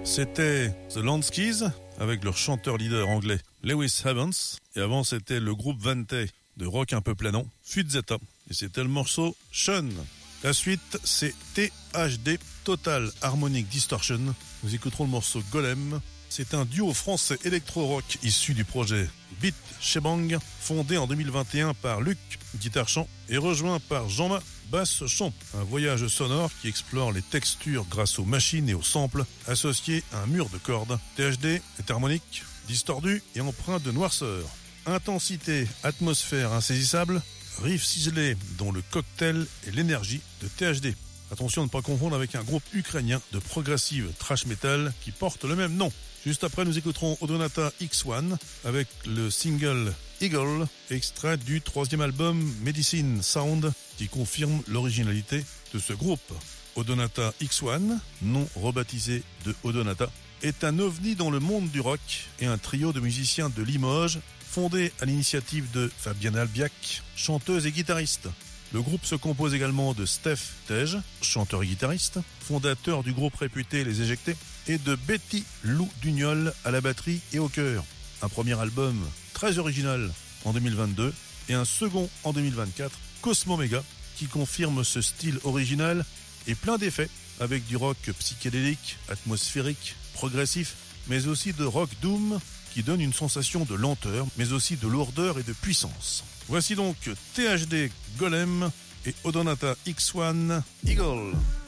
C'était The Landskis avec leur chanteur leader anglais Lewis Evans. Et avant, c'était le groupe Vante de rock un peu planant, Fuite Zeta. Et c'était le morceau Sean. La suite, c'est THD, Total Harmonic Distortion. Nous écouterons le morceau Golem. C'est un duo français électro-rock issu du projet Beat Shebang, fondé en 2021 par Luc, guitare-chant, et rejoint par Jean-Ma, basse-chant. Un voyage sonore qui explore les textures grâce aux machines et aux samples associés à un mur de cordes. THD est harmonique, distordu et empreint de noirceur. Intensité, atmosphère insaisissable, riff ciselé dont le cocktail est l'énergie de THD. Attention de ne pas confondre avec un groupe ukrainien de progressive thrash metal qui porte le même nom. Juste après, nous écouterons Odonata X1 avec le single Eagle, extrait du 3e album Medicine Sound, qui confirme l'originalité de ce groupe. Odonata X1, nom rebaptisé de Odonata, est un ovni dans le monde du rock et un trio de musiciens de Limoges, fondé à l'initiative de Fabienne Albiac, chanteuse et guitariste. Le groupe se compose également de Steph Tej, chanteur et guitariste, fondateur du groupe réputé Les Éjectés, et de Betty Lou Dugnol à la batterie et au chœur. Un premier album très original en 2022 et un second en 2024, Cosmo Mega, qui confirme ce style original et plein d'effets, avec du rock psychédélique, atmosphérique, progressif, mais aussi de rock doom qui donne une sensation de lenteur, mais aussi de lourdeur et de puissance. Voici donc THD Golem et Odonata X1 Eagle.